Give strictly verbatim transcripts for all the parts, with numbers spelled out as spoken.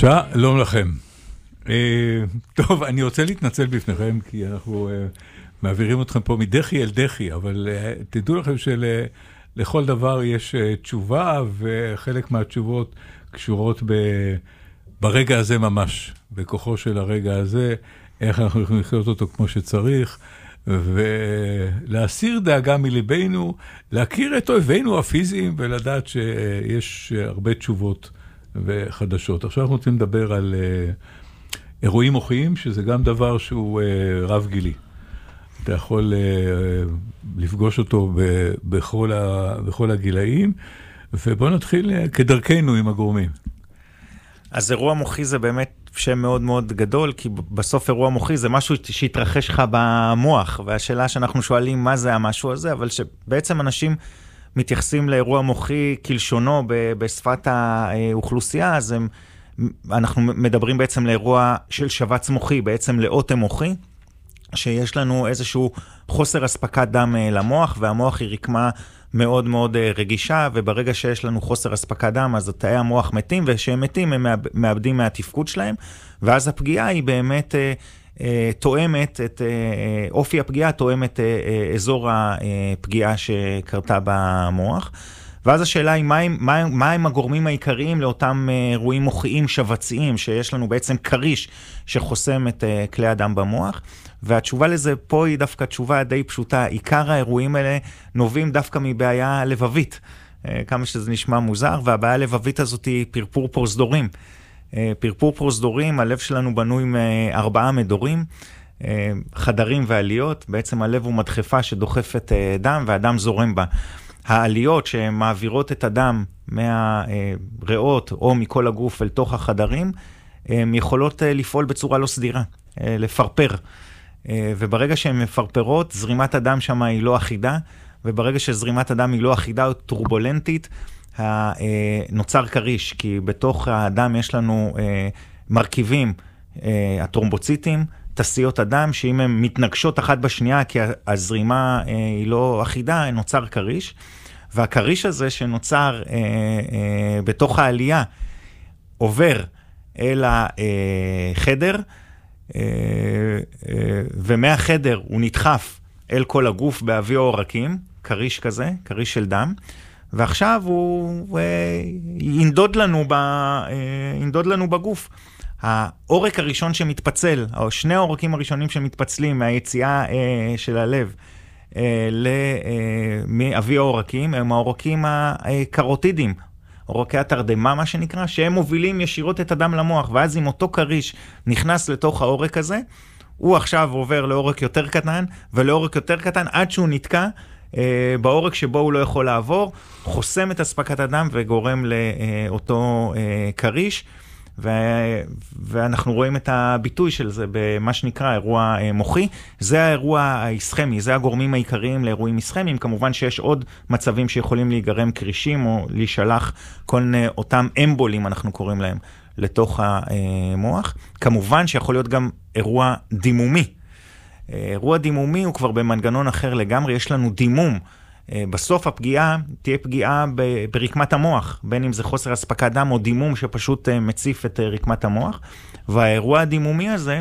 שלום לכם. טוב, אני רוצה להתנצל בפניכם, כי אנחנו מעבירים אתכם פה מדחי אל דחי, אבל תדעו לכם שלכל דבר יש תשובה, וחלק מהתשובות קשורות ברגע הזה ממש, בכוחו של הרגע הזה, איך אנחנו יכולים לחיות אותו כמו שצריך, ולהסיר דאגה מליבנו, להכיר את אויבינו הפיזיים, ולדעת שיש הרבה תשובות וחדשות. עכשיו אנחנו רוצים לדבר על uh, אירועים מוחיים, שזה גם דבר שהוא uh, רב גילי. אתה יכול uh, לפגוש אותו ב- בכל, ה- בכל הגילאים, ובואו נתחיל uh, כדרכנו עם הגורמים. אז אירוע מוחי זה באמת שם מאוד מאוד גדול, כי בסוף אירוע מוחי זה משהו שהתרחש לך במוח, והשאלה שאנחנו שואלים מה זה המשהו הזה, אבל שבעצם אנשים מתייחסים לאירוע מוחי כלשונו בשפת האוכלוסייה, אז הם, אנחנו מדברים בעצם לאירוע של שבץ מוחי, בעצם לאוטם מוחי, שיש לנו איזשהו חוסר הספקת דם למוח, והמוח היא רקמה מאוד מאוד רגישה, וברגע שיש לנו חוסר הספקת דם, אז תאי המוח מתים, וכשהם מתים הם מאבדים מהתפקוד שלהם, ואז הפגיעה היא באמת תואמת את אופי הפגיעה, תואמת אזור הפגיעה שקרתה במוח. ואז השאלה היא, מה הם, מה, מה הם הגורמים העיקריים לאותם אירועים מוחיים שבציים, שיש לנו בעצם קריש שחוסם את כלי הדם במוח? והתשובה לזה פה היא דווקא תשובה די פשוטה. עיקר האירועים האלה נובעים דווקא מבעיה לבבית, כמה שזה נשמע מוזר, והבעיה הלבבית הזאת היא פרפור פרוזדורים. פרפור פרוזדורים, הלב שלנו בנוי מארבעה מדורים, חדרים ועליות, בעצם הלב הוא מדחפה שדוחפת דם והדם זורם בה. העליות שמעבירות את הדם מהריאות או מכל הגוף אל תוך החדרים, הן יכולות לפעול בצורה לא סדירה, לפרפר. וברגע שהן מפרפרות, זרימת הדם שם היא לא אחידה, וברגע שזרימת הדם היא לא אחידה או טורבולנטית, נוצר קריש, כי בתוך הדם יש לנו מרכיבים, הטרומבוציטים, תסיות הדם, שאם הן מתנגשות אחת בשנייה, כי הזרימה היא לא אחידה, נוצר קריש, והקריש הזה שנוצר בתוך העלייה, עובר אל החדר, ומהחדר הוא נדחף אל כל הגוף באוויר העורקים, קריש כזה, קריש של דם, ועכשיו הוא ינדוד לנו, ב, ינדוד לנו בגוף. העורק הראשון שמתפצל, או שני העורקים הראשונים שמתפצלים מהיציאה של הלב מאוויר העורקים, הם העורקים הקרוטידיים, עורקי התרדמה מה שנקרא, שהם מובילים ישירות את הדם למוח, ואז אם אותו קריש נכנס לתוך העורק הזה, הוא עכשיו עובר לעורק יותר קטן, ולעורק יותר קטן עד שהוא נתקע אה, בעורק שבו הוא לא יכול לעבור, חוסם את הספקת הדם וגורם לאותו אה, קריש, ו... ואנחנו רואים את הביטוי של זה במה שנקרא אירוע מוחי. זה האירוע האיסכמי, זה הגורמים העיקריים לאירועים איסכמיים. כמובן שיש עוד מצבים שיכולים להיגרם קרישים או להישלח כל מיני אותם אמבולים, אנחנו קוראים להם, לתוך המוח. כמובן שיכול להיות גם אירוע דימומי. אירוע דימומי הוא כבר במנגנון אחר לגמרי, יש לנו דימום. בסוף הפגיעה תהיה פגיעה ברקמת המוח, בין אם זה חוסר הספקת דם או דימום שפשוט מציף את רקמת המוח, והאירוע הדימומי הזה,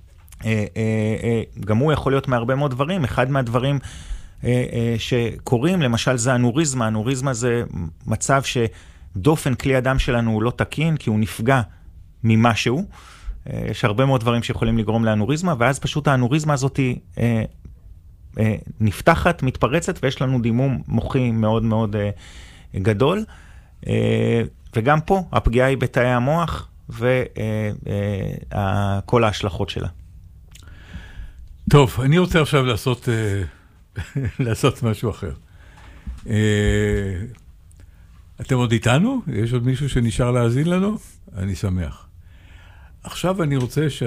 גם הוא יכול להיות מהרבה מאוד דברים. אחד מהדברים שקורים, למשל זה אנוריזמה. אנוריזמה זה מצב שדופן כלי הדם שלנו הוא לא תקין, כי הוא נפגע ממשהו. יש הרבה מאוד דברים שיכולים לגרום לאנוריזמה, ואז פשוט האנוריזמה הזאת היא נפתחת, מתפרצת, ויש לנו דימום מוחי מאוד מאוד גדול. וגם פה הפגיעה היא בתאי המוח וכל ההשלכות שלה. טוב, אני רוצה עכשיו לעשות, לעשות משהו אחר. אתם עוד איתנו? יש עוד מישהו שנשאר להאזין לנו? אני שמח. עכשיו אני רוצה ש...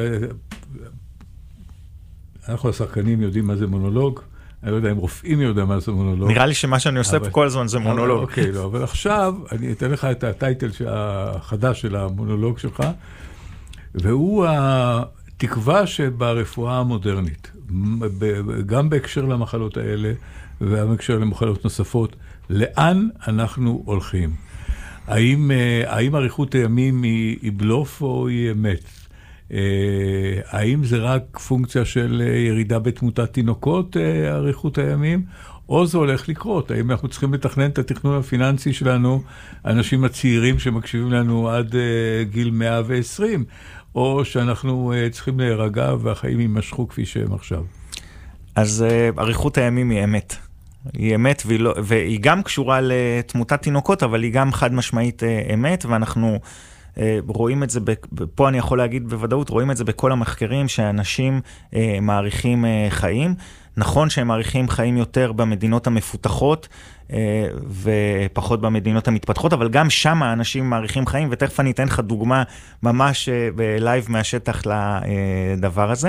אנחנו השחקנים יודעים מה זה מונולוג, אני לא יודע אם רופאים יודעים מה זה מונולוג. נראה לי שמה שאני עושה פה כל הזמן זה מונולוג. אוקיי, לא, אבל עכשיו אני אתן לך את הטייטל החדש של המונולוג שלך, והוא התקווה שברפואה המודרנית, גם בהקשר למחלות האלה, וגם בהקשר למחלות נוספות, לאן אנחנו הולכים. האם, האם אריכות הימים היא, היא בלוף או היא אמת? האם זה רק פונקציה של ירידה בתמותת תינוקות, אריכות הימים? או זה הולך לקרות? האם אנחנו צריכים לתכנן את התכנון הפיננסי שלנו, אנשים הצעירים שמקשיבים לנו עד גיל מאה ועשרים, או שאנחנו צריכים להירגע והחיים יימשכו כפי שהם עכשיו? אז אריכות הימים היא אמת. היא אמת והיא, לא, והיא גם קשורה לתמותת תינוקות, אבל היא גם חד משמעית אמת, ואנחנו רואים את זה, פה אני יכול להגיד בוודאות, רואים את זה בכל המחקרים שאנשים מעריכים חיים. נכון שהם מעריכים חיים יותר במדינות המפותחות ופחות במדינות המתפתחות, אבל גם שם האנשים מעריכים חיים, ותכף אני אתן לך דוגמה ממש בלייב מהשטח לדבר הזה.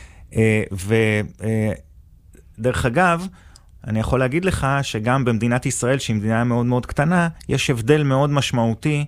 ודרך אגב, אני יכול להגיד לך שגם במדינת ישראל, שהיא מדינה מאוד מאוד קטנה, יש הבדל מאוד משמעותי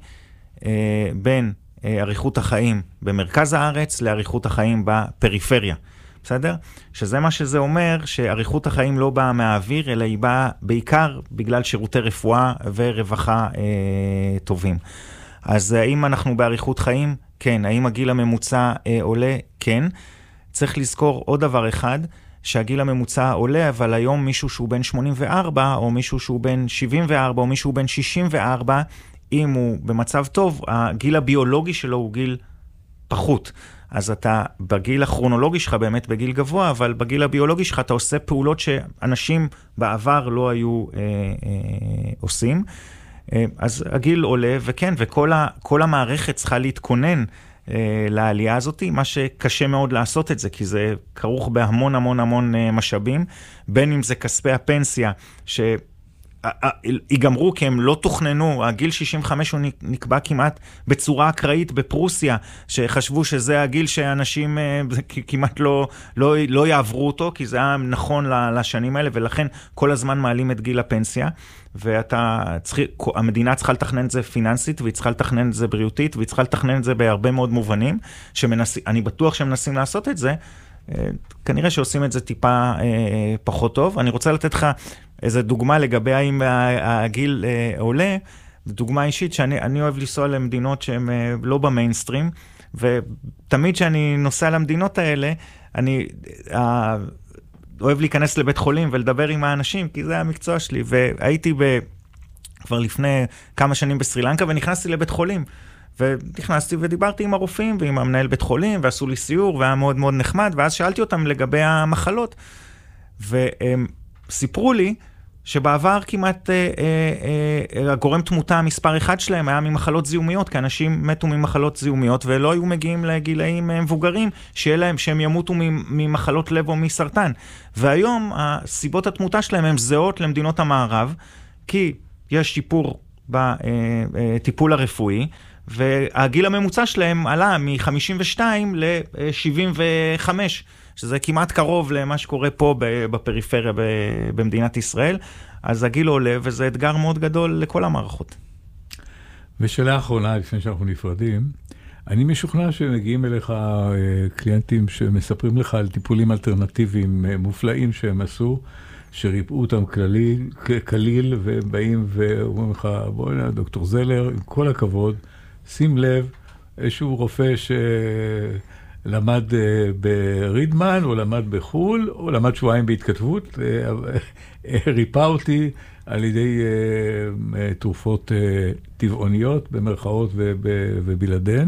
בין אריכות החיים במרכז הארץ לאריכות החיים בפריפריה. בסדר? שזה מה שזה אומר, שאריכות החיים לא באה מהאוויר, אלא היא באה בעיקר בגלל שירותי רפואה ורווחה אה, טובים. אז האם אנחנו באריכות חיים? כן. האם הגיל הממוצע אה, עולה? כן. צריך לזכור עוד דבר אחד, שהגיל הממוצע עולה, אבל היום מישהו שהוא בן שמונים וארבע, או מישהו שהוא בן שבעים וארבע, או מישהו בן שישים וארבע, אם הוא במצב טוב, הגיל הביולוגי שלו הוא גיל פחות. אז אתה בגיל הכרונולוגי שלך באמת בגיל גבוה, אבל בגיל הביולוגי שלך אתה עושה פעולות שאנשים בעבר לא היו אה, אה, עושים. אה, אז הגיל עולה, וכן, וכל ה, כל המערכת צריכה להתכונן אה, לעלייה הזאת, מה שקשה מאוד לעשות את זה, כי זה כרוך בהמון המון המון אה, משאבים, בין אם זה כספי הפנסיה, ש... ייגמרו כי הם לא תוכננו, הגיל שישים וחמש הוא נקבע כמעט בצורה אקראית בפרוסיה, שחשבו שזה הגיל שאנשים כמעט לא, לא, לא יעברו אותו, כי זה היה נכון לשנים האלה, ולכן כל הזמן מעלים את גיל הפנסיה, ואתה צריך, המדינה צריכה לתכנן את זה פיננסית, והיא צריכה לתכנן את זה בריאותית, והיא צריכה לתכנן את זה בהרבה מאוד מובנים, שמנס, אני בטוח שהם מנסים לעשות את זה, כנראה שעושים את זה טיפה פחות טוב. אני רוצה לתת לך איזו דוגמה לגבי האם הגיל עולה, דוגמה אישית שאני אני אוהב לנסוע למדינות שהן לא במיינסטרים, ותמיד שאני נוסע למדינות האלה, אני אוהב להיכנס לבית חולים ולדבר עם האנשים, כי זה המקצוע שלי, והייתי ב, כבר לפני כמה שנים בסרילנקה, ונכנסתי לבית חולים, ונכנסתי ודיברתי עם הרופאים ועם המנהל בית חולים, ועשו לי סיור, והיה מאוד מאוד נחמד, ואז שאלתי אותם לגבי המחלות, והם סיפרו לי שבעבר כמעט אה, אה, אה, הגורם תמותה מספר אחד שלהם היה ממחלות זיהומיות, כי אנשים מתו ממחלות זיהומיות, ולא היו מגיעים לגילאים מבוגרים, שיהיה להם, שהם ימותו ממחלות לב או מסרטן. והיום הסיבות התמותה שלהם הן זהות למדינות המערב, כי יש שיפור בטיפול הרפואי, והגיל הממוצע שלהם עלה מ-חמישים ושתיים ל-שבעים וחמש, שזה כמעט קרוב למה שקורה פה בפריפריה במדינת ישראל. אז הגיל עולה, וזה אתגר מאוד גדול לכל המערכות. ושאלה האחרונה, לפני שאנחנו נפרדים, אני משוכנע שמגיעים אליך קליינטים שמספרים לך על טיפולים אלטרנטיביים מופלאים שהם עשו, שריפאו אותם כליל, כליל, והם באים ואומרים לך, בוא הנה, דוקטור זלר, עם כל הכבוד, שים לב, איזשהו רופא שלמד ברידמן, או למד בחול, או למד שבועיים בהתכתבות, ריפא אותי על ידי תרופות טבעוניות, במרכאות ובלעדיהן,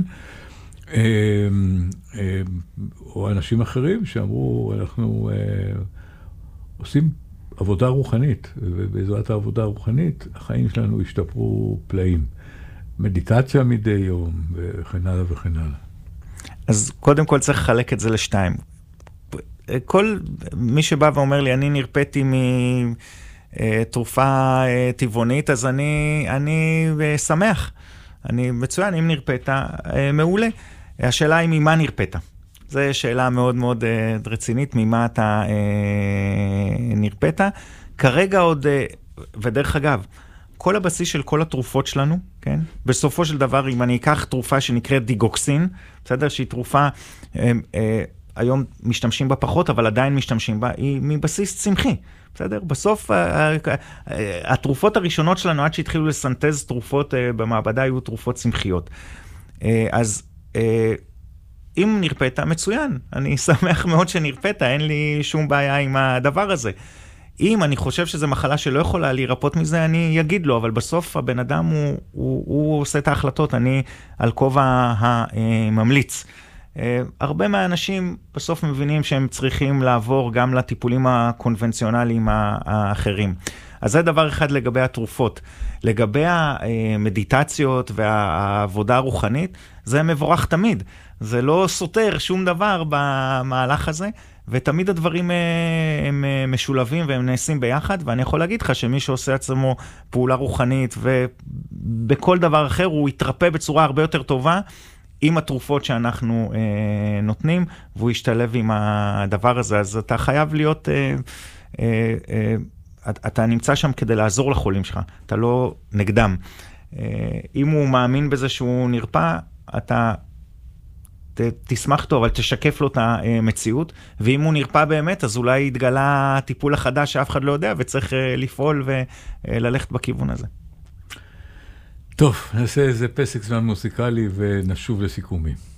או אנשים אחרים שאמרו, אנחנו עושים עבודה רוחנית, ובעזרת העבודה הרוחנית, החיים שלנו השתפרו פלאים. מדיטציה מדי יום, וכן הלאה וכן הלאה. אז קודם כל צריך לחלק את זה לשתיים. כל מי שבא ואומר לי, אני נרפאתי מתרופה טבעונית, אז אני, אני שמח. אני מצוין, אם נרפאת, מעולה. השאלה היא ממה נרפאת. זו שאלה מאוד מאוד רצינית, ממה אתה נרפאת. כרגע עוד, ודרך אגב, כל הבסיס של כל התרופות שלנו, כן? בסופו של דבר, אם אני אקח תרופה שנקראת דיגוקסין, בסדר? שהיא תרופה, היום משתמשים בה פחות, אבל עדיין משתמשים בה, היא מבסיס צמחי. בסדר? בסוף, התרופות הראשונות שלנו, עד שהתחילו לסנטז תרופות במעבדה, היו תרופות צמחיות. אז אם נרפאת, מצוין. אני שמח מאוד שנרפאת, אין לי שום בעיה עם הדבר הזה. אם אני חושב שזו מחלה שלא יכולה להירפות מזה, אני אגיד לו, אבל בסוף הבן אדם הוא, הוא, הוא עושה את ההחלטות, אני על כובע הממליץ. הרבה מהאנשים בסוף מבינים שהם צריכים לעבור גם לטיפולים הקונבנציונליים האחרים. אז זה דבר אחד לגבי התרופות. לגבי המדיטציות והעבודה הרוחנית, זה מבורך תמיד. זה לא סותר שום דבר במהלך הזה, ותמיד הדברים הם משולבים והם נעשים ביחד, ואני יכול להגיד לך שמי שעושה עצמו פעולה רוחנית ובכל דבר אחר, הוא יתרפא בצורה הרבה יותר טובה, עם התרופות שאנחנו אה, נותנים, והוא ישתלב עם הדבר הזה. אז אתה חייב להיות, אה, אה, אה, אתה נמצא שם כדי לעזור לחולים שלך, אתה לא נגדם. אה, אם הוא מאמין בזה שהוא נרפא, אתה ת, תשמח טוב, אבל תשקף לו את המציאות, ואם הוא נרפא באמת, אז אולי יתגלה טיפול החדש שאף אחד לא יודע, וצריך אה, לפעול וללכת בכיוון הזה. טוב, נעשה איזה פסק זמן מוסיקלי ונשוב לסיכומים.